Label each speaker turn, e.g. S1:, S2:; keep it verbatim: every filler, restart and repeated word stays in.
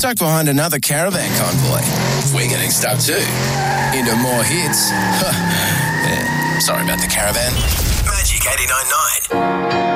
S1: stuck behind another caravan convoy. We're getting stuck too. Into more hits. Yeah, sorry about the caravan. Magic eighty-nine point nine.